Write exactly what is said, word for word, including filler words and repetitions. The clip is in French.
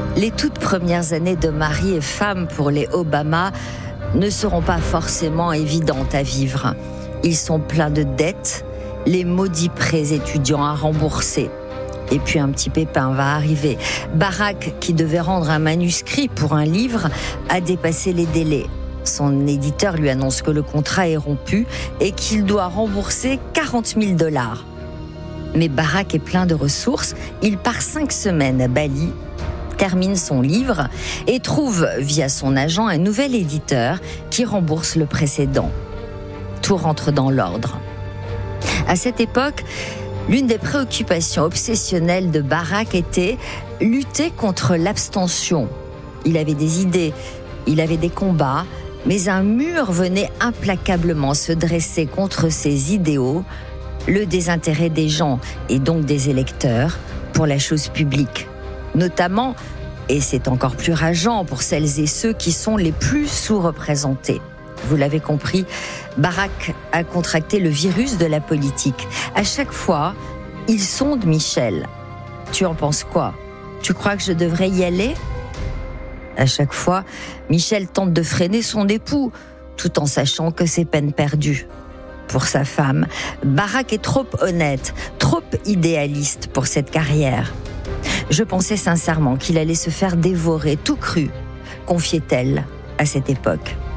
Les toutes premières années de mari et femme pour les Obama ne seront pas forcément évidentes à vivre. Ils sont pleins de dettes, les maudits prêts étudiants à rembourser. Et puis un petit pépin va arriver. Barack, qui devait rendre un manuscrit pour un livre, a dépassé les délais. Son éditeur lui annonce que le contrat est rompu et qu'il doit rembourser quarante mille dollars. Mais Barack est plein de ressources. Il part cinq semaines à Bali, termine son livre et trouve via son agent un nouvel éditeur qui rembourse le précédent. Tout rentre dans l'ordre. À cette époque, l'une des préoccupations obsessionnelles de Barack était lutter contre l'abstention. Il avait des idées, il avait des combats, mais un mur venait implacablement se dresser contre ses idéaux, le désintérêt des gens et donc des électeurs pour la chose publique. Notamment, et c'est encore plus rageant pour celles et ceux qui sont les plus sous-représentés. Vous l'avez compris, Barack a contracté le virus de la politique. À chaque fois, il sonde Michel. Tu en penses quoi ? Tu crois que je devrais y aller ? À chaque fois, Michel tente de freiner son époux, tout en sachant que c'est peine perdue. Pour sa femme, Barack est trop honnête, trop idéaliste pour cette carrière. Je pensais sincèrement qu'il allait se faire dévorer tout cru, confiait-elle à cette époque.